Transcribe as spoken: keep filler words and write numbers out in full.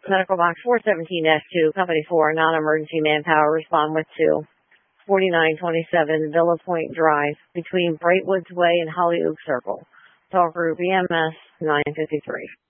Medical Box four seventeen dash two, Company four, non-emergency manpower, respond with two. forty-nine twenty-seven Villa Point Drive, between Brightwoods Way and Holly Oak Circle. Talk group E M S nine fifty-three.